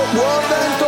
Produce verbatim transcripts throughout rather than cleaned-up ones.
buon vento!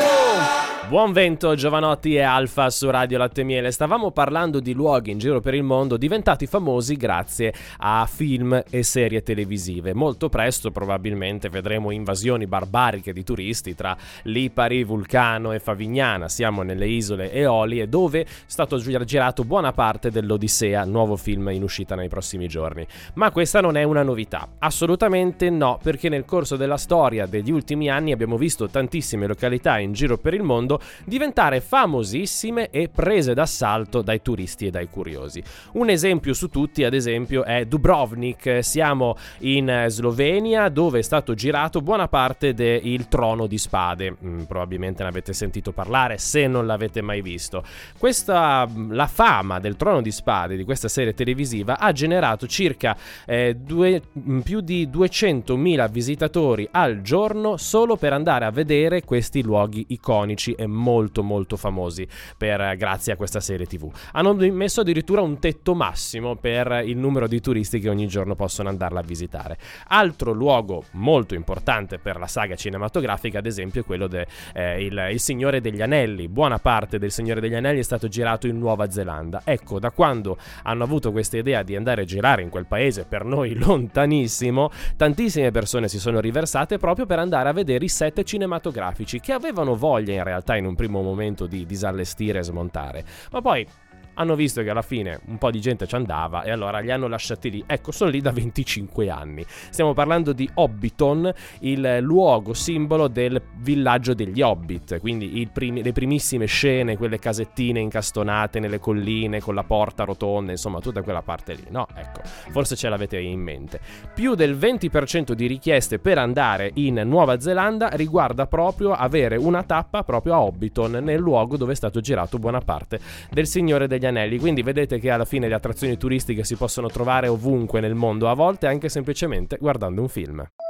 Buon vento, Giovanotti e Alfa su Radio Latte e Miele. Stavamo parlando di luoghi in giro per il mondo diventati famosi grazie a film e serie televisive. Molto presto probabilmente vedremo invasioni barbariche di turisti tra Lipari, Vulcano e Favignana. Siamo nelle isole Eolie, dove è stato girato buona parte dell'Odissea, nuovo film in uscita nei prossimi giorni. Ma questa non è una novità, assolutamente no, perché nel corso della storia degli ultimi anni abbiamo visto tantissime località in giro per il mondo diventare famosissime e prese d'assalto dai turisti e dai curiosi. Un esempio su tutti, ad esempio, è Dubrovnik. Siamo in Slovenia, dove è stato girato buona parte de Il Trono di Spade. Mm, probabilmente ne avete sentito parlare se non l'avete mai visto. Questa, la fama del Trono di Spade, di questa serie televisiva, ha generato circa eh, due, più di duecentomila visitatori al giorno solo per andare a vedere questi luoghi iconici e molto molto famosi per grazie a questa serie tv. Hanno messo addirittura un tetto massimo per il numero di turisti che ogni giorno possono andarla a visitare. Altro luogo molto importante per la saga cinematografica, ad esempio, è quello del de, eh, Signore degli Anelli. Buona parte del Signore degli Anelli è stato girato in Nuova Zelanda. Ecco, da quando hanno avuto questa idea di andare a girare in quel paese, per noi lontanissimo, tantissime persone si sono riversate proprio per andare a vedere i set cinematografici, che avevano voglia in realtà in un primo momento di disallestire e smontare, ma poi hanno visto che alla fine un po' di gente ci andava e allora li hanno lasciati lì. Ecco, sono lì da venticinque anni. Stiamo parlando di Hobbiton, il luogo simbolo del villaggio degli Hobbit, quindi il primi, le primissime scene, quelle casettine incastonate nelle colline con la porta rotonda, insomma tutta quella parte lì, no? Ecco, forse ce l'avete in mente. Più del venti per cento di richieste per andare in Nuova Zelanda riguarda proprio avere una tappa proprio a Hobbiton, nel luogo dove è stato girato buona parte del Signore degli Anelli. Quindi vedete che alla fine le attrazioni turistiche si possono trovare ovunque nel mondo, a volte anche semplicemente guardando un film.